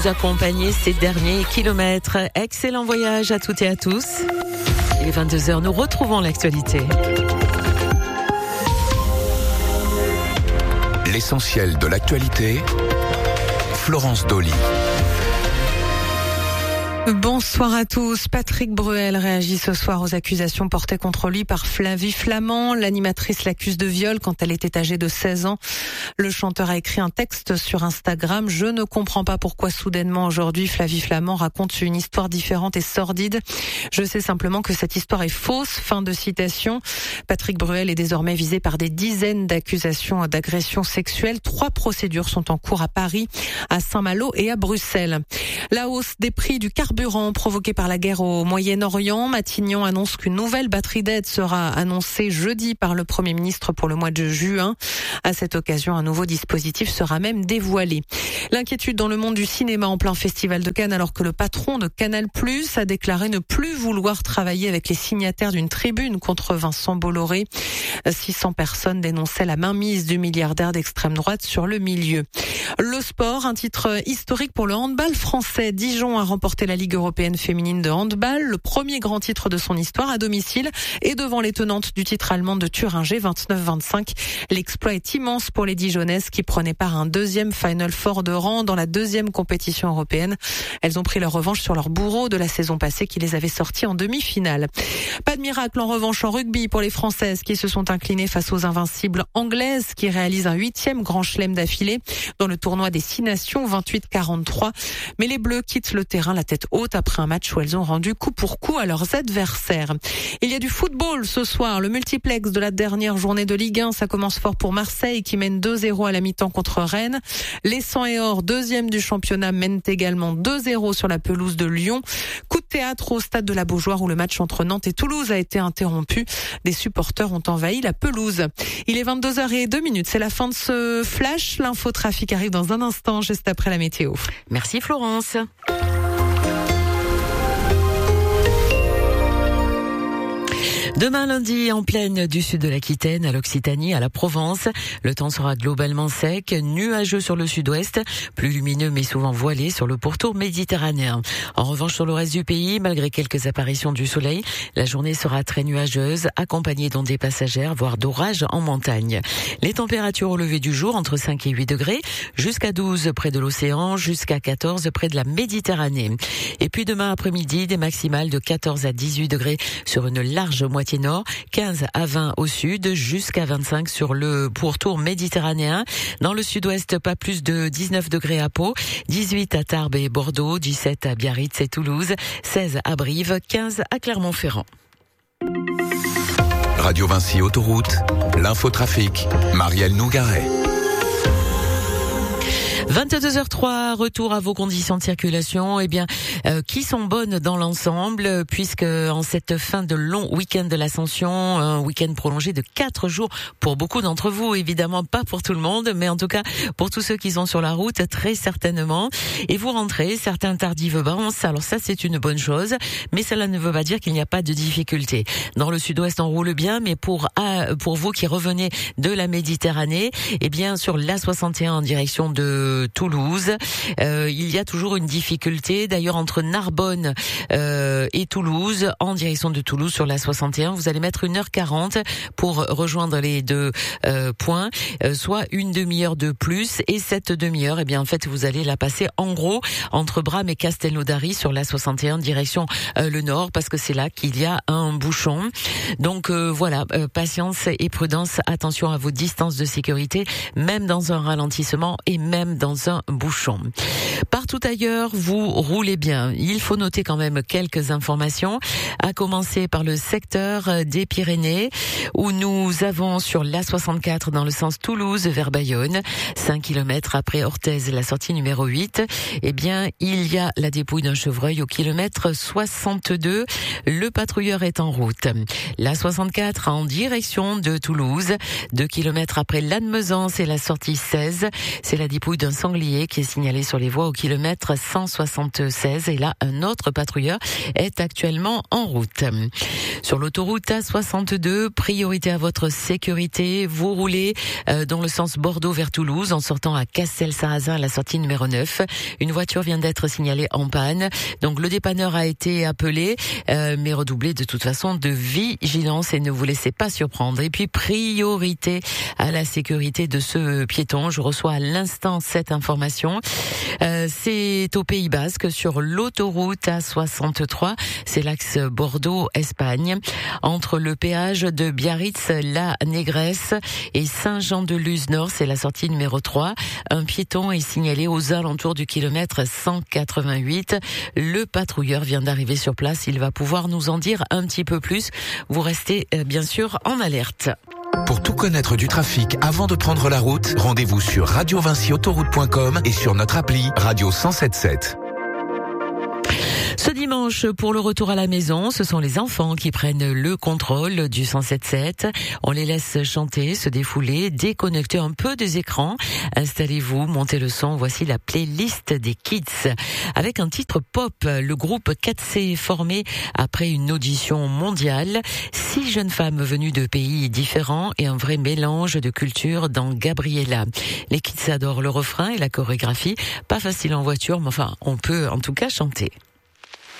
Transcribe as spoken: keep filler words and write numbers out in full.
Accompagner ces derniers kilomètres. Excellent voyage à toutes et à tous. Il est vingt-deux heures, nous retrouvons l'actualité. L'essentiel de l'actualité, Florence Dolly. Bonsoir à tous. Patrick Bruel réagit ce soir aux accusations portées contre lui par Flavie Flament. L'animatrice l'accuse de viol quand elle était âgée de seize ans. Le chanteur a écrit un texte sur Instagram. Je ne comprends pas pourquoi soudainement aujourd'hui Flavie Flament raconte une histoire différente et sordide. Je sais simplement que cette histoire est fausse. Fin de citation. Patrick Bruel est désormais visé par des dizaines d'accusations d'agression sexuelle. Trois procédures sont en cours à Paris, à Saint-Malo et à Bruxelles. La hausse des prix du carburant provoquée par la guerre au Moyen-Orient. Matignon annonce qu'une nouvelle batterie d'aide sera annoncée jeudi par le Premier ministre pour le mois de juin. À cette occasion, un nouveau dispositif sera même dévoilé. L'inquiétude dans le monde du cinéma en plein festival de Cannes alors que le patron de Canal plus, a déclaré ne plus vouloir travailler avec les signataires d'une tribune contre Vincent Bolloré. six cents personnes dénonçaient la mainmise du milliardaire d'extrême droite sur le milieu. Le sport, un titre historique pour le handball français. Dijon a remporté la Ligue européenne féminine de handball, le premier grand titre de son histoire à domicile et devant les tenantes du titre allemand de Thuringe vingt-neuf vingt-cinq. L'exploit est immense pour les Dijonnaises qui prenaient part à un deuxième Final Four de rang dans la deuxième compétition européenne. Elles ont pris leur revanche sur leur bourreau de la saison passée qui les avait sorties en demi-finale. Pas de miracle en revanche en rugby pour les Françaises qui se sont inclinées face aux invincibles anglaises qui réalisent un huitième grand chelem d'affilée dans le tournoi des Six Nations vingt-huit quarante-trois. Mais les Bleus quittent le terrain la tête haute après un match où elles ont rendu coup pour coup à leurs adversaires. Il y a du football ce soir, le multiplex de la dernière journée de Ligue un, ça commence fort pour Marseille qui mène deux zéro à la mi-temps contre Rennes. Les Sang et Or, deuxième du championnat, mènent également deux zéro sur la pelouse de Lyon. Coup de théâtre au stade de la Beaujoire où le match entre Nantes et Toulouse a été interrompu. Des supporters ont envahi la pelouse. Il est vingt-deux heures zéro deux, c'est la fin de ce flash. L'infotrafic arrive dans un instant, juste après la météo. Merci Florence. Demain lundi, en plaine du sud de l'Aquitaine, à l'Occitanie, à la Provence, le temps sera globalement sec, nuageux sur le sud-ouest, plus lumineux mais souvent voilé sur le pourtour méditerranéen. En revanche, sur le reste du pays, malgré quelques apparitions du soleil, la journée sera très nuageuse, accompagnée d'ondées passagères, voire d'orages en montagne. Les températures au lever du jour, entre cinq et huit degrés, jusqu'à douze près de l'océan, jusqu'à quatorze près de la Méditerranée. Et puis demain après-midi, des maximales de quatorze à dix-huit degrés sur une large moitié nord, quinze à vingt au sud, jusqu'à vingt-cinq sur le pourtour méditerranéen. Dans le sud-ouest, pas plus de dix-neuf degrés à Pau, dix-huit à Tarbes et Bordeaux, dix-sept à Biarritz et Toulouse, seize à Brive, quinze à Clermont-Ferrand. Radio Vinci Autoroute, l'infotrafic, Marielle Nougaret. vingt-deux heures trois, retour à vos conditions de circulation, eh bien, euh, qui sont bonnes dans l'ensemble, puisque en cette fin de long week-end de l'Ascension, un week-end prolongé de quatre jours pour beaucoup d'entre vous, évidemment pas pour tout le monde, mais en tout cas pour tous ceux qui sont sur la route, très certainement. Et vous rentrez, certains tardivement, alors ça c'est une bonne chose, mais cela ne veut pas dire qu'il n'y a pas de difficultés. Dans le sud-ouest, on roule bien, mais pour ah, pour vous qui revenez de la Méditerranée, eh bien sur l'A soixante et un en direction de Toulouse, euh, il y a toujours une difficulté. D'ailleurs, entre Narbonne euh, et Toulouse, en direction de Toulouse sur la soixante et un, vous allez mettre une heure quarante pour rejoindre les deux euh, points, euh, soit une demi-heure de plus. Et cette demi-heure, eh bien, en fait, vous allez la passer en gros entre Bram et Castelnaudary sur la soixante et un, direction euh, le nord, parce que c'est là qu'il y a un bouchon. Donc euh, voilà, euh, patience et prudence, attention à vos distances de sécurité, même dans un ralentissement et même dans un bouchon. Partout ailleurs, vous roulez bien. Il faut noter quand même quelques informations, à commencer par le secteur des Pyrénées, où nous avons sur l'A soixante-quatre dans le sens Toulouse vers Bayonne, cinq kilomètres après Orthez, la sortie numéro huit, eh bien, il y a la dépouille d'un chevreuil au kilomètre soixante-deux. Le patrouilleur est en route. L'A soixante-quatre en direction de Toulouse, deux kilomètres après Lannemezan, c'est la sortie seize, c'est la dépouille d'un d'un sanglier qui est signalé sur les voies au kilomètre cent soixante-seize. Et là, un autre patrouilleur est actuellement en route. Sur l'autoroute A soixante-deux, priorité à votre sécurité. Vous roulez euh, dans le sens Bordeaux vers Toulouse en sortant à Castel-Sarrazin à la sortie numéro neuf. Une voiture vient d'être signalée en panne. Donc le dépanneur a été appelé, euh, mais redoublez de toute façon de vigilance et ne vous laissez pas surprendre. Et puis priorité à la sécurité de ce piéton. Je reçois à l'instant cette information. Euh, c'est au Pays Basque sur l'autoroute A soixante-trois. C'est l'axe Bordeaux-Espagne. Entre le péage de Biarritz-La Négresse et Saint-Jean-de-Luz-Nord, c'est la sortie numéro trois. Un piéton est signalé aux alentours du kilomètre cent quatre-vingt-huit. Le patrouilleur vient d'arriver sur place. Il va pouvoir nous en dire un petit peu plus. Vous restez euh, bien sûr en alerte. Pour tout connaître du trafic avant de prendre la route, rendez-vous sur radio vinci autoroute point com et sur notre appli Radio cent sept sept. Ce dimanche, pour le retour à la maison, ce sont les enfants qui prennent le contrôle du cent sept sept. On les laisse chanter, se défouler, déconnecter un peu des écrans. Installez-vous, montez le son. Voici la playlist des kids. Avec un titre pop, le groupe quatre C est formé après une audition mondiale. Six jeunes femmes venues de pays différents et un vrai mélange de cultures dans Gabriella. Les kids adorent le refrain et la chorégraphie. Pas facile en voiture, mais enfin, on peut en tout cas chanter.